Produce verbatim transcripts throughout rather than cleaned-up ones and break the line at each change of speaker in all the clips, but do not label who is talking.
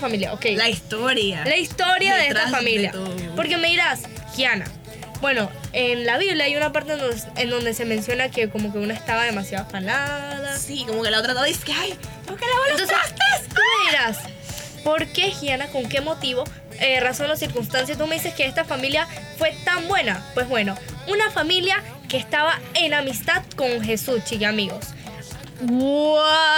familia, ok.
La historia.
La historia de
Detrás
esta familia.
de todo.
Porque me dirás, Gianna, bueno, en la Biblia hay una parte en donde, en donde se menciona que como que una estaba demasiado afanada.
Sí, como que la otra todo dice que, ay, ¿por qué lavo los
Entonces,
trastes?
tú me dirás, ¿por qué, Gianna? ¿Con qué motivo? Eh, razón o circunstancia, tú me dices que esta familia fue tan buena. Pues bueno, una familia que estaba en amistad con Jesús, chicos amigos. ¡Wow!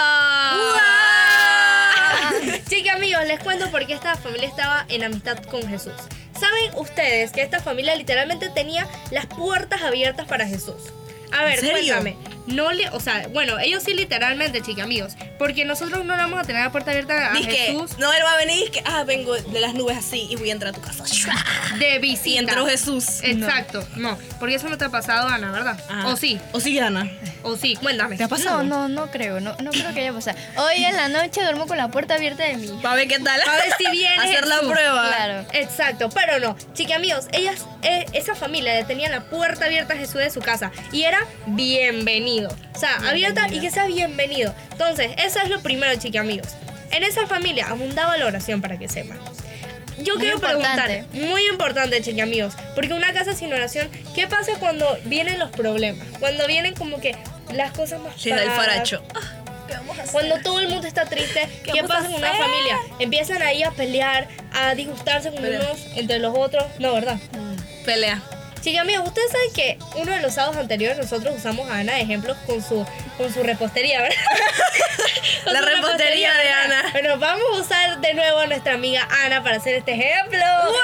Chicos amigos, les cuento por qué esta familia estaba en amistad con Jesús. ¿Saben ustedes que esta familia literalmente tenía las puertas abiertas para Jesús? A ver,
¿En serio?
cuéntame. No le, o sea, bueno, ellos sí literalmente, chicos amigos, porque nosotros no le vamos a tener la puerta abierta a
Dice que,
Jesús
no, él va a venir y dice que, ah, vengo de las nubes así y voy a entrar a tu casa.
de visita.
Y entró Jesús.
Exacto, no. porque eso no te ha pasado, Ana, ¿verdad?
Ajá.
O sí,
O sí, Ana.
o sí, cuéntame.
¿Te ha pasado?
No, no, no creo, no, no creo que haya pasado. Hoy en la noche duermo con la puerta abierta de mi
Para ver qué tal.
A ver si viene
Hacer la
Jesús.
prueba.
Claro.
Exacto, pero no, chicos amigos, ellas, eh, esa familia le tenía la puerta abierta a Jesús de su casa y era bienvenido. O sea, abierta y que sea bienvenido. Entonces, eso es lo primero, chicos amigos. En esa familia abundaba la oración, para que sepan. Yo
Muy
quiero preguntar,
importante.
muy importante, chicos amigos, porque una casa sin oración, ¿qué pasa cuando vienen los problemas? Cuando vienen como que las cosas más
Se da el
paradas.
faracho. Ah, ¿qué vamos a hacer?
Cuando todo el mundo está triste,
¿Qué
¿qué,
vamos a
pasa con una
hacer?
familia? Empiezan ahí a pelear, a disgustarse con
Pelea.
unos entre los otros. No, ¿verdad?
Pelea.
Chicos amigos, ustedes saben que uno de los sábados anteriores nosotros usamos a Ana de ejemplos con su, con su repostería, ¿verdad? Con
La
su
repostería de
¿verdad?
Ana.
Bueno, vamos a usar de nuevo a nuestra amiga Ana para hacer este ejemplo.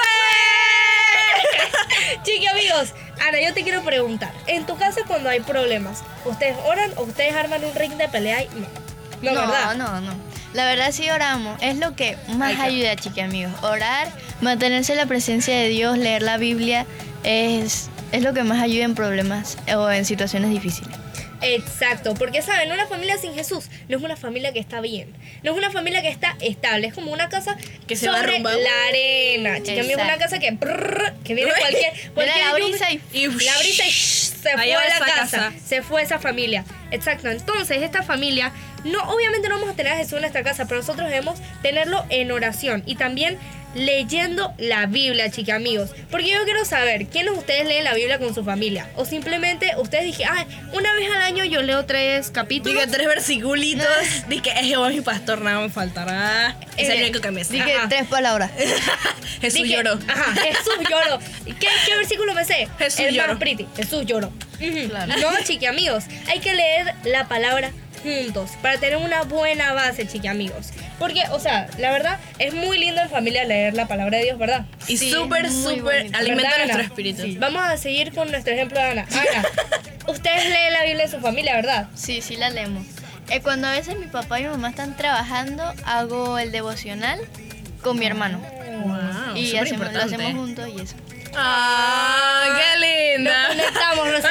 Chicos amigos, Ana, yo te quiero preguntar, en tu casa cuando hay problemas, ¿ustedes oran o ustedes arman un ring de pelea? Y no, no,
No,
¿verdad?
no, no. La verdad sí oramos. Es lo que más
Ay, qué-
ayuda, chicos amigos. Orar, mantenerse en la presencia de Dios, leer la Biblia, es, es lo que más ayuda en problemas o en situaciones difíciles.
Exacto, porque saben, una familia sin Jesús no es una familia que está bien, no es una familia que está estable, es como una casa
Que se va a
sobre
derrumbar.
la arena, chicos, es una
Exacto.
casa que brrr, que viene cualquier, cualquier
la brisa y-
Y
la brisa y se
Allá
fue
va
la
esa
casa,
casa.
se fue esa familia. Exacto, entonces esta familia, no, obviamente no vamos a tener a Jesús en nuestra casa, pero nosotros debemos tenerlo en oración y también leyendo la Biblia, chicos amigos. Porque yo quiero saber, ¿quiénes de ustedes leen la Biblia con su familia? O simplemente ustedes dije, ay, una vez al año yo leo tres capítulos.
Diga tres versiculitos. Dice que es Jehová mi pastor, nada me faltará. Es el
Eh,
único que me sé.
Dije
Ajá.
tres palabras.
Jesús
Dije,
lloró.
Ajá, Jesús lloró. ¿Qué, qué versículo me sé?
Jesús
El
lloró.
más pretty. Jesús lloró. Ujú.
Claro.
No, chiqui amigos. Hay que leer la palabra juntos para tener una buena base, chiqui amigos. Porque, o sea, la verdad, es muy lindo en familia leer la palabra de Dios, ¿verdad?
Y
Sí,
súper,
muy
súper
bonito.
alimenta
¿Verdad,
nuestro
Ana?
espíritu.
Sí. Vamos a seguir con nuestro ejemplo de Ana. Ana, ustedes leen la Biblia en su familia, ¿verdad?
Sí, sí la leemos. Eh, cuando a veces mi papá y mi mamá están trabajando, hago el devocional con mi hermano.
Wow,
y
súper
hacemos, lo
importante.
hacemos juntos y eso.
¡Ah, qué linda!
Nos conectamos, no sé.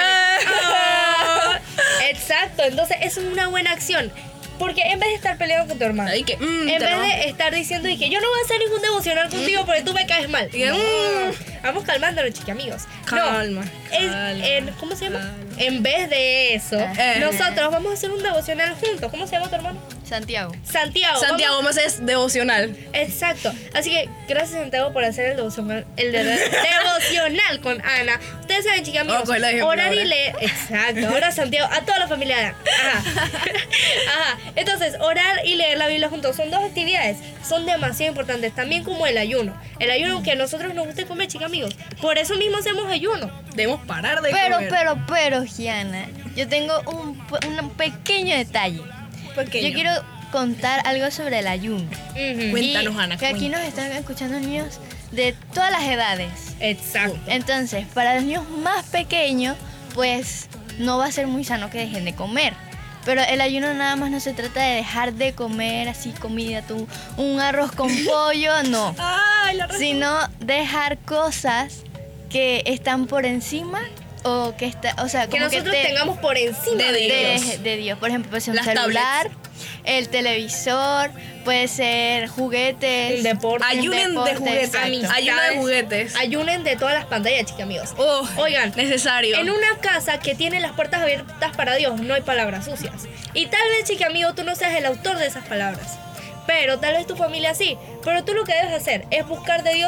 Ah.
Exacto, entonces eso es una buena acción. Porque en vez de estar peleando con tu hermano,
Ahí que, mm,
en
te
vez
lo-
de estar diciendo y que yo no voy a hacer ningún devocional contigo porque tú me caes mal.
Y que,
No.
mm.
Vamos calmándonos, chicos amigos.
Calma,
No, es-
calma,
en- ¿Cómo se llama?
calma.
En vez de eso,
Eh.
nosotros vamos a hacer un devocional juntos. ¿Cómo se llama tu hermano?
Santiago.
Santiago.
Santiago,
vamos-
más es devocional.
Exacto. Así que gracias, Santiago, por hacer el devocional, el de- devocional con Ana. Ustedes saben, chicos amigos,
Vamos con el ejemplo
orar y
ahora.
leer. Exacto. Ahora Santiago, a toda la familia de Ana. Ajá. Ajá. Entonces, orar y leer la Biblia juntos son dos actividades. Son demasiado importantes. También como el ayuno. El ayuno que a nosotros nos gusta comer, chicos amigos. Por eso mismo hacemos ayuno.
Debemos parar de
Pero,
comer.
pero, pero, Gianna, yo tengo un, pe- un pequeño detalle.
Pequeño.
Yo quiero contar algo sobre el ayuno.
Ujú.
Cuéntanos,
Y
Ana,
que aquí
cuenta.
nos están escuchando niños de todas las edades.
Exacto.
Entonces, para los niños más pequeños, pues no va a ser muy sano que dejen de comer. Pero el ayuno nada más no se trata de dejar de comer así comida, tú, un arroz con pollo, no.
Ay, la re-
Sino dejar cosas que están por encima o que está, o sea,
Que
como
nosotros
te-
tengamos por encima
De
de,
de,
Dios.
de Dios. Por ejemplo, puede ser un
Las
celular, el televisor, puede ser juguetes.
Un deporte.
Ayunen de
deporte,
juguetes.
exacto.
Ayuno de juguetes.
Ayunen de todas las pantallas, chicos amigos.
Oh,
Oigan,
necesario.
en una casa que tiene las puertas abiertas para Dios no hay palabras sucias. Y tal vez, chica amigo, tú no seas el autor de esas palabras. pero tal vez tu familia sí. Pero tú lo que debes hacer es buscar de Dios